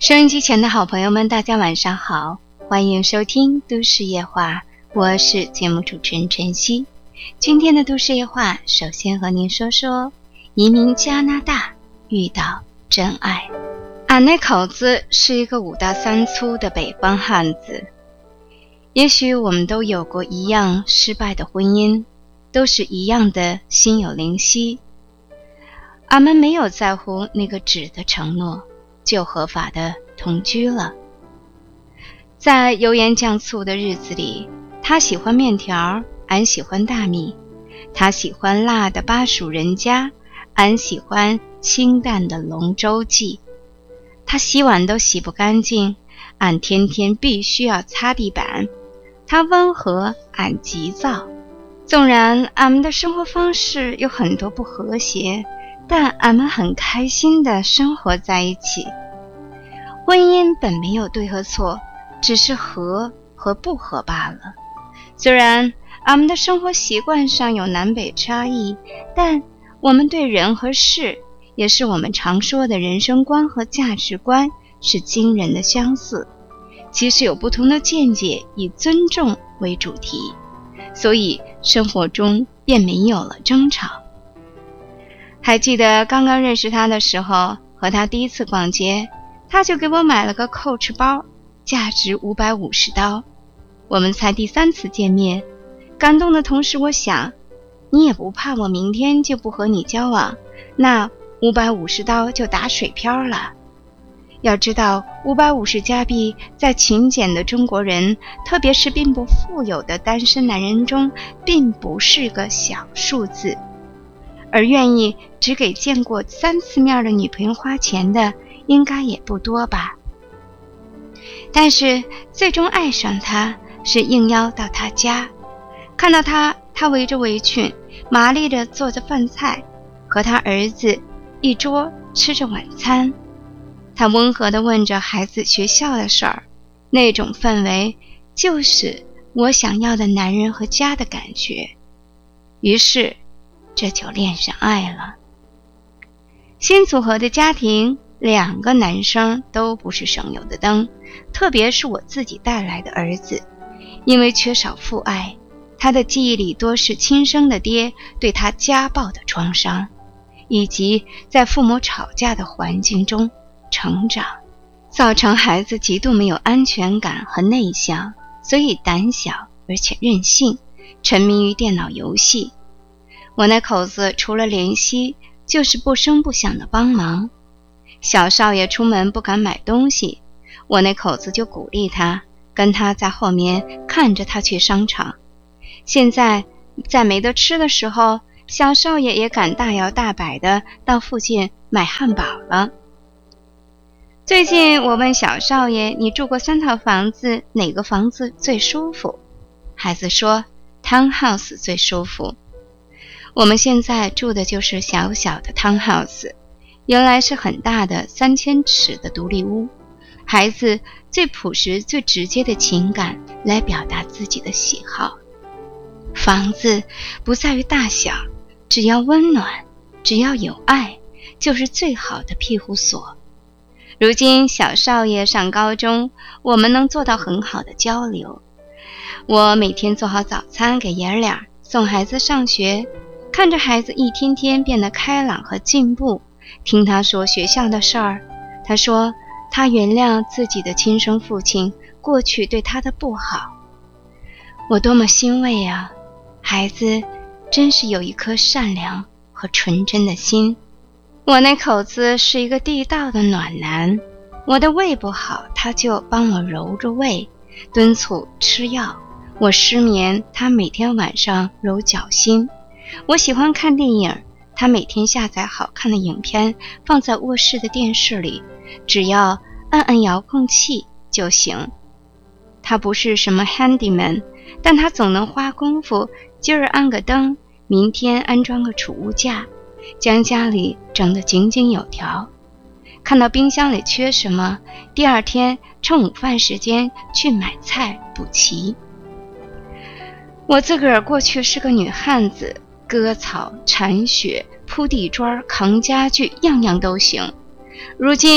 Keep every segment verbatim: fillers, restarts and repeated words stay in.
收音机前的好朋友们，大家晚上好，欢迎收听都市夜话，我是节目主持人晨曦。今天的都市夜话，首先和您说说移民加拿大遇到真爱。俺那口子是一个五大三粗的北方汉子，也许我们都有过一样失败的婚姻，都是一样的心有灵犀。俺们没有在乎那个纸的承诺，就合法的同居了。在油盐酱醋的日子里，他喜欢面条，俺喜欢大米；他喜欢辣的巴蜀人家，俺喜欢清淡的龙舟记。他洗碗都洗不干净，俺天天必须要擦地板。他温和，俺急躁。纵然俺们的生活方式有很多不和谐，但俺们很开心地生活在一起。婚姻本没有对和错，只是合和不合罢了。虽然俺们的生活习惯上有南北差异，但我们对人和事，也是我们常说的人生观和价值观，是惊人的相似。其实有不同的见解，以尊重为主题，所以生活中便没有了争吵。还记得刚刚认识他的时候，和他第一次逛街，他就给我买了个 Coach 包，价值五百五十刀。我们才第三次见面，感动的同时我想，你也不怕我明天就不和你交往，那五百五十刀就打水漂了。要知道五百五十加币在勤俭的中国人，特别是并不富有的单身男人中，并不是个小数字。而愿意只给见过三次面的女朋友花钱的，应该也不多吧。但是最终爱上他，是应邀到他家，看到他他围着围裙，麻利地做着饭菜，和他儿子一桌吃着晚餐。他温和地问着孩子学校的事儿，那种氛围就是我想要的男人和家的感觉。于是这就恋上爱了。新组合的家庭，两个男生都不是省油的灯，特别是我自己带来的儿子，因为缺少父爱，他的记忆里多是亲生的爹对他家暴的创伤，以及在父母吵架的环境中成长，造成孩子极度没有安全感和内向，所以胆小而且任性，沉迷于电脑游戏。我那口子除了怜惜，就是不声不响的帮忙。小少爷出门不敢买东西，我那口子就鼓励他，跟他在后面看着他去商场。现在在没得吃的时候，小少爷也敢大摇大摆的到附近买汉堡了。最近我问小少爷，你住过三套房子，哪个房子最舒服？孩子说 Townhouse 最舒服。我们现在住的就是小小的 Townhouse， 原来是很大的三千尺的独立屋。孩子最朴实最直接的情感来表达自己的喜好。房子不在于大小，只要温暖，只要有爱，就是最好的庇护所。如今小少爷上高中，我们能做到很好的交流。我每天做好早餐给爷儿俩，送孩子上学，看着孩子一天天变得开朗和进步，听他说学校的事儿。他说他原谅自己的亲生父亲过去对他的不好。我多么欣慰啊，孩子真是有一颗善良和纯真的心。我那口子是一个地道的暖男，我的胃不好，他就帮我揉着胃，敦促吃药。我失眠，他每天晚上揉脚心。我喜欢看电影，他每天下载好看的影片放在卧室的电视里，只要按按遥控器就行。他不是什么 handyman， 但他总能花功夫，今儿安个灯，明天安装个储物架，将家里整得井井有条。看到冰箱里缺什么，第二天趁午饭时间去买菜补齐。我自个儿过去是个女汉子，割草、铲雪、铺地砖、扛家具，样样都行。如今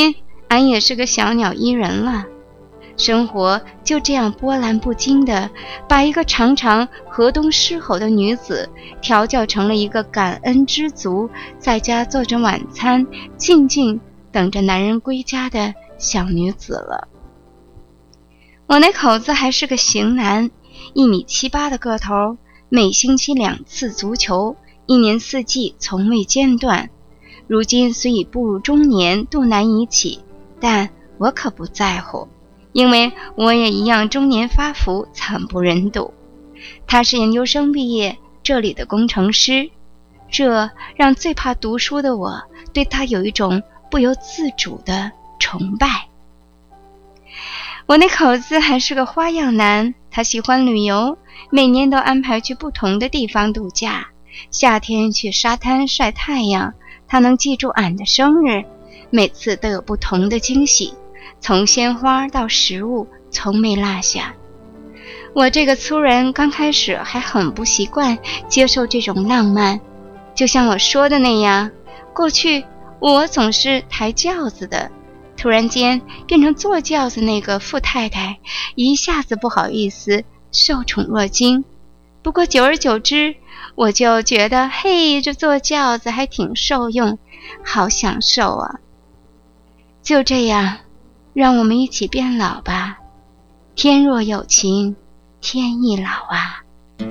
俺也是个小鸟依人了。生活就这样波澜不惊的把一个常常河东狮吼的女子调教成了一个感恩知足，在家做着晚餐，静静等着男人归家的小女子了。我那口子还是个型男，一米七八的个头，每星期两次足球，一年四季从未间断。如今虽已步入中年，肚腩已起，但我可不在乎，因为我也一样中年发福，惨不忍睹。他是研究生毕业，这里的工程师，这让最怕读书的我对他有一种不由自主的崇拜。我那口子还是个花样男，他喜欢旅游，每年都安排去不同的地方度假。夏天去沙滩晒太阳，他能记住俺的生日，每次都有不同的惊喜，从鲜花到食物从没落下。我这个粗人刚开始还很不习惯接受这种浪漫，就像我说的那样，过去我总是抬轿子的，突然间变成坐轿子那个富太太，一下子不好意思，受宠若惊。不过久而久之，我就觉得嘿，这坐轿子还挺受用，好享受啊。就这样，让我们一起变老吧，天若有情天亦老啊。